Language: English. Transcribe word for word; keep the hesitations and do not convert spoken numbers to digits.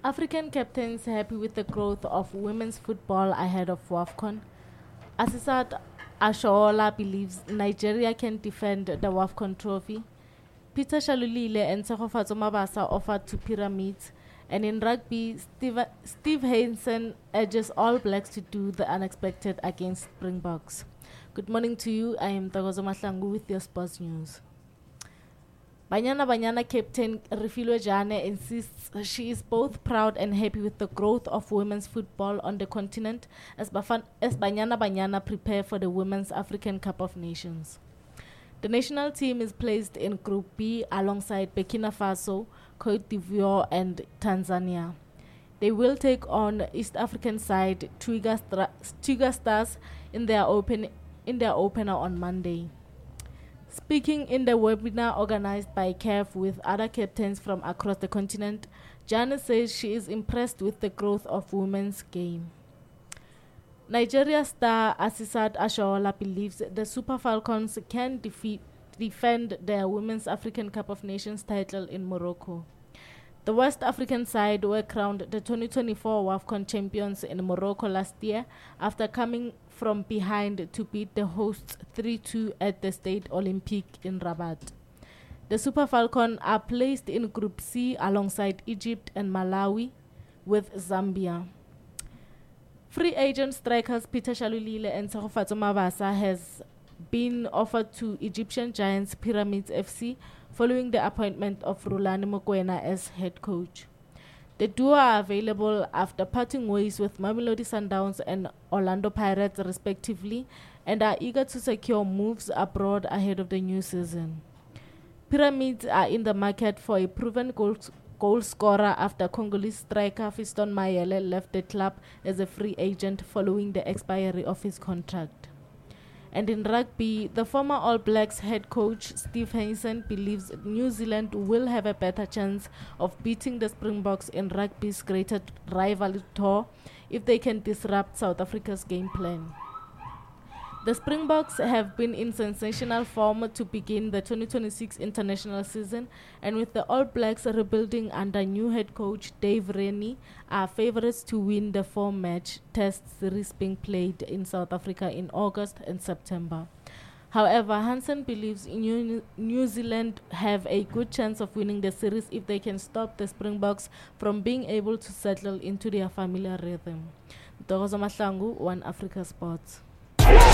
African captains happy with the growth of women's football ahead of WAFCON. Asisat Ashola believes Nigeria can defend the WAFCON trophy. Peter Shalulile and Sekgofatso Mabasa offered to Pyramids. And in rugby, Steve, Steve Hansen urges All Blacks to do the unexpected against Springboks. Good morning to you. I am Tagozo Mahlangu with your sports news. Banyana Banyana captain Refilwe Jane insists she is both proud and happy with the growth of women's football on the continent as, Bafan- as Banyana Banyana prepare for the Women's African Cup of Nations. The national team is placed in Group B alongside Burkina Faso, Cote d'Ivoire and Tanzania. They will take on East African side Twiga, Stra- Twiga Stars in their, open- in their opener on Monday. Speaking in the webinar organized by C A F with other captains from across the continent, Jana says she is impressed with the growth of women's game. Nigeria star Asisat Ashola believes the Super Falcons can defeat, defend their Women's African Cup of Nations title in Morocco. The West African side were crowned the twenty twenty-four WAFCON champions in Morocco last year after coming from behind to beat the hosts three two at the State Olympique in Rabat. The Super Falcons are placed in Group C alongside Egypt and Malawi with Zambia. Free agent strikers Peter Shalulile and Sekgofatso Mabasa has been offered to Egyptian giants Pyramids F C following the appointment of Rulani Mokoena as head coach. The duo are available after parting ways with Mamelodi Sundowns and Orlando Pirates respectively and are eager to secure moves abroad ahead of the new season. Pyramids are in the market for a proven goal, goal scorer after Congolese striker Fiston Mayele left the club as a free agent following the expiry of his contract. And in rugby, the former All Blacks head coach Steve Hansen believes New Zealand will have a better chance of beating the Springboks in rugby's greater rivalry tour if they can disrupt South Africa's game plan. The Springboks have been in sensational form to begin the twenty twenty-six international season, and with the All Blacks rebuilding under new head coach Dave Rennie, are favourites to win the four-match test series being played in South Africa in August and September. However, Hansen believes New, New Zealand have a good chance of winning the series if they can stop the Springboks from being able to settle into their familiar rhythm. Dogozo Mahlangu, One Africa Sports.